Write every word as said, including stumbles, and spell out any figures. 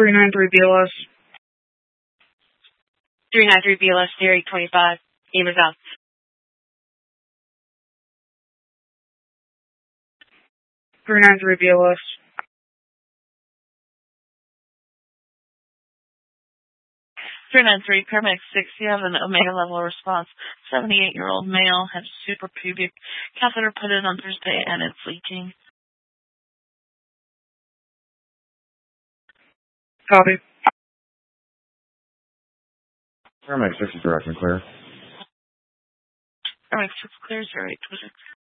three nine three B L S. three nine three B L S, Derek twenty-five, Ames out. three nine three B L S. three nine three, paramedic six, you have an omega level response. seventy-eight-year-old male, had suprapubic catheter put in on Thursday, and it's leaking. Copy. Paramedic six is direct and clear. Paramedic six clear, zero eight two six.